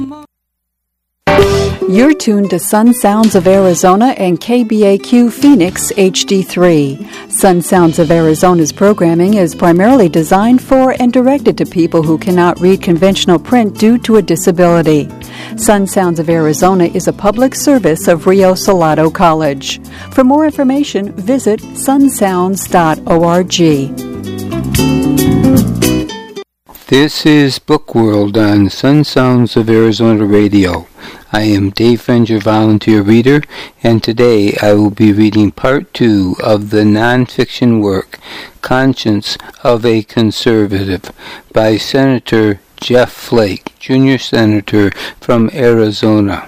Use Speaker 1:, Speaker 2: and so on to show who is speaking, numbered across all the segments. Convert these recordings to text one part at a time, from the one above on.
Speaker 1: You're tuned to Sun Sounds of Arizona and KBAQ Phoenix HD3. Sun Sounds of Arizona's programming is primarily designed for and directed to people who cannot read conventional print due to a disability. Sun Sounds of Arizona is a public service of Rio Salado College. For more information, visit sunsounds.org.
Speaker 2: This is Book World on Sun Sounds of Arizona Radio. I am Dave Friend, your volunteer reader, and today I will be reading part 2 of the nonfiction work, Conscience of a Conservative, by Senator Jeff Flake, Junior Senator from Arizona.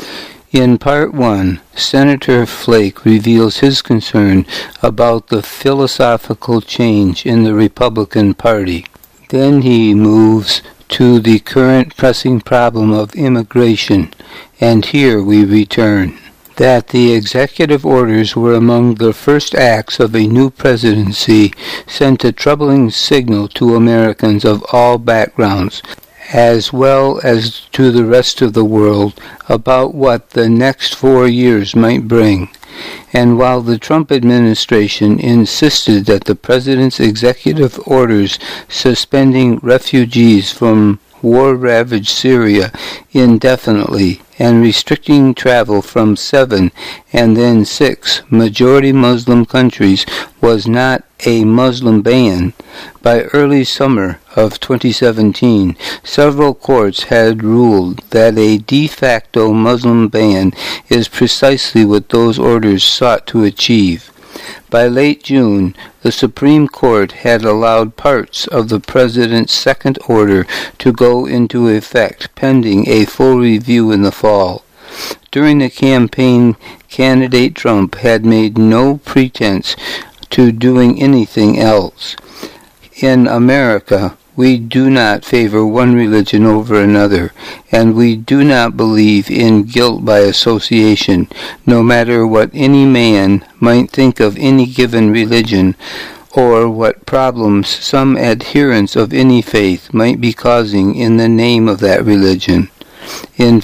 Speaker 2: In part 1, Senator Flake reveals his concern about the philosophical change in the Republican Party. Then he moves to the current pressing problem of immigration, and here we return. That the executive orders were among the first acts of a new presidency sent a troubling signal to Americans of all backgrounds, as well as to the rest of the world, about what the next 4 years might bring. And while the Trump administration insisted that the president's executive orders suspending refugees from war-ravaged Syria indefinitely and restricting travel from 7 and then 6 majority Muslim countries was not a Muslim ban, by early summer of 2017, several courts had ruled that a de facto Muslim ban is precisely what those orders sought to achieve. By late June, the Supreme Court had allowed parts of the president's second order to go into effect pending a full review in the fall. During the campaign, candidate Trump had made no pretense to doing anything else. In America, we do not favor one religion over another, and we do not believe in guilt by association, no matter what any man might think of any given religion, or what problems some adherents of any faith might be causing in the name of that religion. In